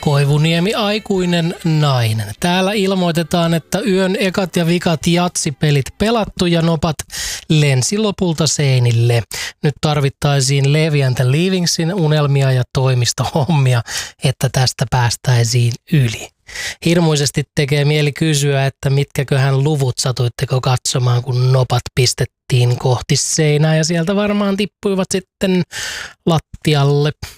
Koivuniemi, aikuinen nainen. Täällä ilmoitetaan, että yön ekat ja vikat jatsipelit pelattu ja nopat lensi lopulta seinille. Nyt tarvittaisiin Levi and the Leavingsin unelmia ja toimistohommia, että tästä päästäisiin yli. Hirmuisesti tekee mieli kysyä, että mitkäköhän luvut satuitteko katsomaan, kun nopat pistettiin kohti seinää ja sieltä varmaan tippuivat sitten lattialle.